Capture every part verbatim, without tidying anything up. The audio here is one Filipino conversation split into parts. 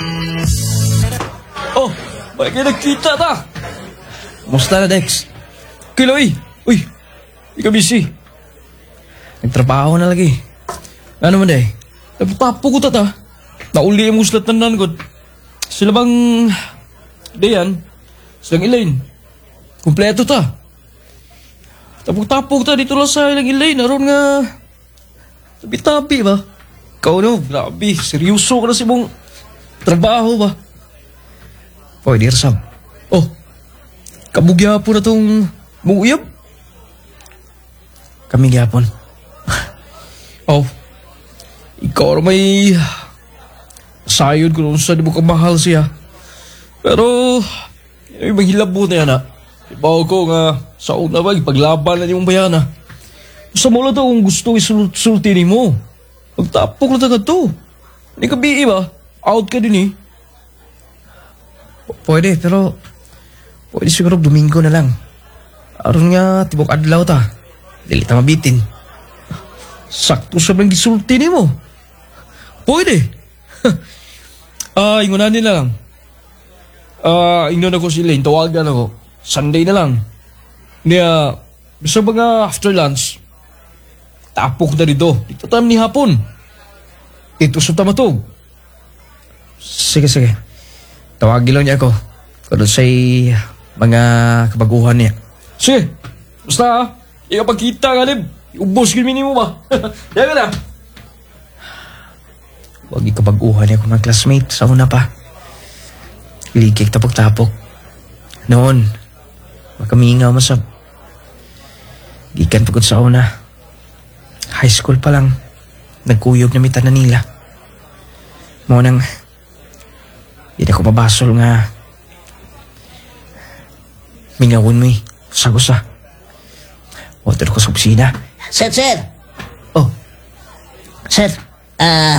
Oh, may kayo nagkita ta. Musta na, Dex? Kiloy, uy, ikaw busy. Nagtrabaho na lagi. Ano man, day? Naputapo ko ta ta. Nauli yung muslat na nanggod. Sila bang... Dayan, silang Elaine. Kumpleto ta. Tapog-tapog ta dito lang sa ilang Elaine. Naroon nga... Tabi-tabi ba? Ikaw no, grabe. Seryoso ka na si mong trabaho ba? Oy, dear Sam. Oh, kabugya po na itong munguyab. Kami gyapon. Oh, ikaw na may... Sayod ko nung sa di mo kamahal siya. Pero, may maghilabo na yan ha. Ibaw ko nga, sa una ba, ipaglaban na yung bayana. Sa mula to kung gusto isultinin mo. Magtapok na tagad to. Hindi ka bi ba? Out ka din eh. P- pwede, pero, pwede siguro Domingo na lang. Aron nga, tibok adlaw ta. Dili ta mabitin. Sakto sa bang gisultinin mo. Pwede. Ah, ingunan din na lang. Ah, uh, ingnon ako si Elaine, tawagan ako. Sunday na lang. Niya, bisa ba nga after lunch, tapok na dito. Dito tayo ni hapon. Ito sa tamatog. Sige, sige. Tawagin lang niya ako. Kung sa'y mga kabaguhan niya. Sige, basta ha. Ikaw pagkita nga rin. Ubos kilmini mo ba? Yan ka na. Huwag ikabaguhan niya kung mga classmate sa una pa. Ligig tapok-tapok. Noon, makamingaw masab. Gikan pagod sa una. High school pa lang, nagkuyog na mita na nila. Mo nang, hindi ako mabasol nga. Mingawon mo eh, gusa-gusa. Water ko sa opisina. Sir, sir! Oh, Sir, ah...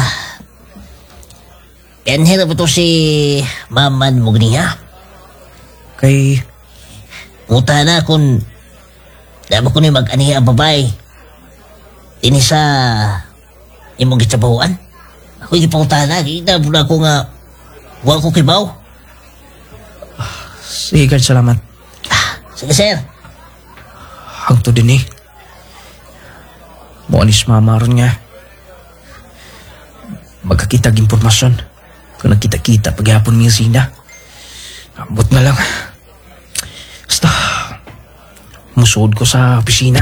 yan hira ba to si Maman Mugniha? kay... Muta na kung... Dama ko ni mag-aniha ang babae. Ini sa... imong gitsabahuan. Ako yung pauta na. Kita mo na ako nga... Huwag ko kibaw. Sige, God, salamat. Ah, sige, sir. Hangto din eh. Mo anis mama ron nga. Magkakitag impormasyon. Kung nagkita-kita paghapon niya sina. Ambot na lang. Basta, musod ko sa opisina.